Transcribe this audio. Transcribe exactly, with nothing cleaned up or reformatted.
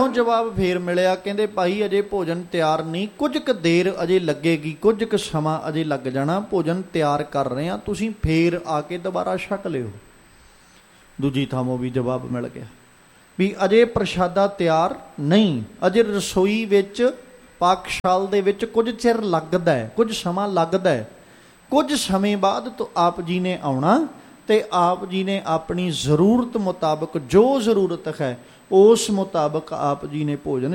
ਜਵਾਬ ਫੇਰ ਮਿਲਿਆ, ਕਹਿੰਦੇ ਭਾਈ ਅਜੇ ਭੋਜਨ ਤਿਆਰ ਨਹੀਂ, ਕੁਝ ਕੁ ਦੇਰ ਅਜੇ ਲੱਗੇਗੀ, ਕੁਝ ਕੁ ਸਮਾਂ ਅਜੇ ਲੱਗ ਜਾਣਾ, ਭੋਜਨ ਤਿਆਰ ਕਰ ਰਹੇ ਹਾਂ, ਤੁਸੀਂ ਫੇਰ ਆ ਕੇ ਦੁਬਾਰਾ ਛਕ ਲਿਓ। ਦੂਜੀ ਥਾਮੋਂ ਵੀ ਜਵਾਬ ਮਿਲ ਗਿਆ ਵੀ ਅਜੇ ਪ੍ਰਸ਼ਾਦਾ ਤਿਆਰ ਨਹੀਂ, ਅਜੇ ਰਸੋਈ ਵਿੱਚ ਪਾਕਸ਼ਾਲ ਦੇ ਵਿੱਚ ਕੁਝ ਚਿਰ ਲੱਗਦਾ ਹੈ, ਕੁਝ ਸਮਾਂ ਲੱਗਦਾ ਹੈ। ਕੁਝ ਸਮੇਂ ਬਾਅਦ ਤੋਂ ਆਪ ਜੀ ਨੇ ਆਉਣਾ ਤੇ ਆਪ ਜੀ ਨੇ ਆਪਣੀ ਜ਼ਰੂਰਤ ਮੁਤਾਬਕ, ਜੋ ਜ਼ਰੂਰਤ ਹੈ ਉਸ ਮੁਤਾਬਕ ਆਪ ਜੀ ਨੇ ਭੋਜਨ